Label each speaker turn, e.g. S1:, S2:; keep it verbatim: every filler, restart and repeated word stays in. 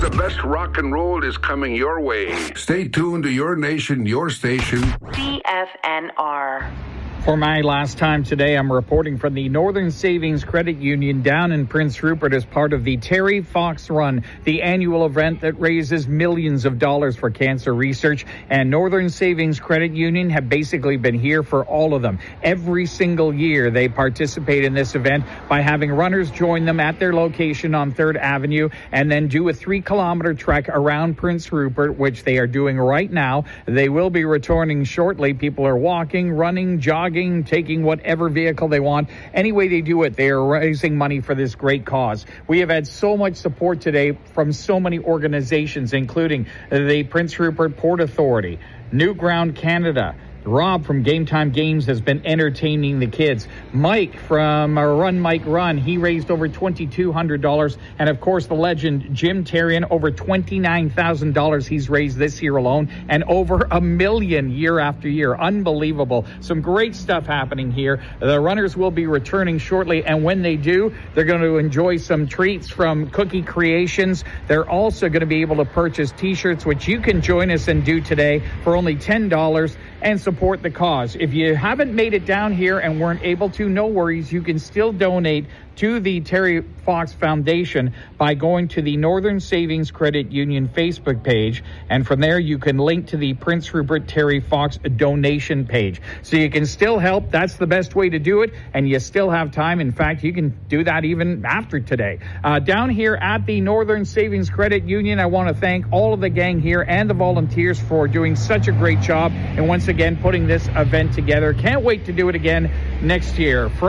S1: the best rock and roll is coming your way. Stay tuned to your nation, your station.
S2: C F N R.
S3: For my last time today, I'm reporting from the Northern Savings Credit Union down in Prince Rupert as part of the Terry Fox Run, the annual event that raises millions of dollars for cancer research. And Northern Savings Credit Union have basically been here for all of them. Every single year they participate in this event by having runners join them at their location on third Avenue and then do a three kilometer trek around Prince Rupert, which they are doing right now. They will be returning shortly. People are walking, running, jogging, taking whatever vehicle they want. Any way they do it, they are raising money for this great cause. We have had so much support today from so many organizations, including the Prince Rupert Port Authority, New Ground Canada. Rob from Game Time Games has been entertaining the kids. Mike from Run Mike Run, he raised over twenty-two hundred dollars. And of course, the legend Jim Terrian, over twenty-nine thousand dollars he's raised this year alone, and over a million year after year. Unbelievable. Some great stuff happening here. The runners will be returning shortly, and when they do, they're going to enjoy some treats from Cookie Creations. They're also going to be able to purchase t-shirts, which you can join us and do today for only ten dollars. And support the cause. If you haven't made it down here and weren't able to, no worries. You can still donate to the Terry Fox Foundation by going to the Northern Savings Credit Union Facebook page. And from there, you can link to the Prince Rupert Terry Fox donation page. So you can still help. That's the best way to do it. And you still have time. In fact, you can do that even after today. Uh, down here at the Northern Savings Credit Union, I want to thank all of the gang here and the volunteers for doing such a great job. And once again, putting this event together. Can't wait to do it again next year.